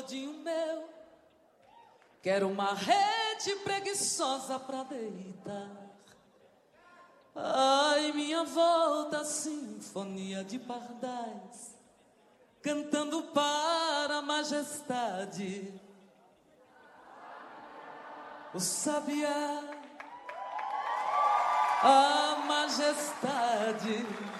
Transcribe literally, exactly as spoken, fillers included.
todinho meu. Quero uma rede preguiçosa pra deitar. Ai, minha volta, sinfonia de pardais, cantando para a majestade. O sabiá, a majestade.